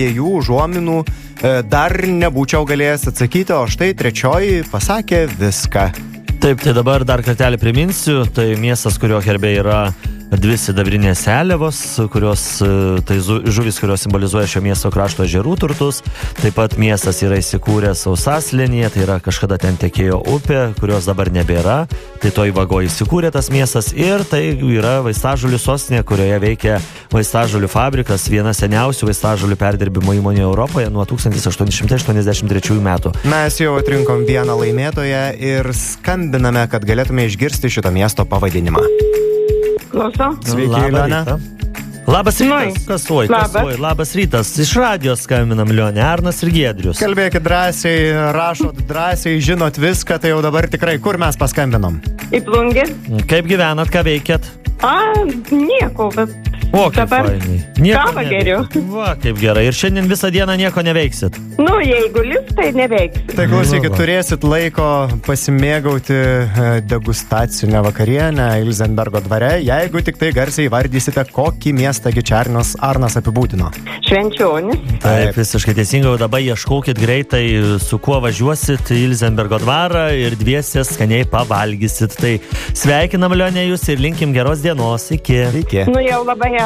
jų užuominų dar nebūčiau galėjęs atsakyti, o štai trečioji pasakė viską. Taip, tai dabar dar kartelį priminsiu, tai miestas, kurio herbe yra 2 sidabrinės seliavos, tai žuvis, kurios simbolizuoja šio miesto krašto ežerų turtus. Taip pat miestas yra įsikūręs Sausaslenyje, tai yra kažkada ten tekėjo upė, kurios dabar nebėra. Tai toj vagoje įsikūrė tas miestas ir tai yra vaistažolių sostinė, kurioje veikia vaistažolių fabrikas, viena seniausių vaistažolių perdirbimo įmonė Europoje nuo 1883 metų. Mes jau atrinkom vieną laimėtoją ir skambiname, kad galėtume išgirsti šito miesto pavadinimą. Klausom. Sveiki, Ilona. Labas rytas. Kas oi? Labas rytas. Iš radijos skambinam, Lionė, Arnas ir Giedrius. Kalbėkit drąsiai, rašot drąsiai, žinot viską, tai jau dabar tikrai, kur mes paskambinom? Į Plungę. Kaip gyvenat, ką veikiat? Nieko, bet O, kaip fainai. Kavą geriu. Va, kaip gerai. Ir šiandien visą dieną nieko neveiksit? Jeigu lips, tai neveiksit. Tai klausykit, turėsit laiko pasimėgauti degustacinę vakarienę Ilzenbergo dvare, jeigu tik tai garsiai vardysite, kokį miestą Arnas apibūdino. Švenčionis. Taip, visiškai teisingai. Dabar ieškokit greitai, su kuo važiuosit į Ilzenbergo dvarą ir dviese skaniai pavalgysit. Tai sveikinam, Lionė, jūs ir linkim geros dienos. Iki. Jau labai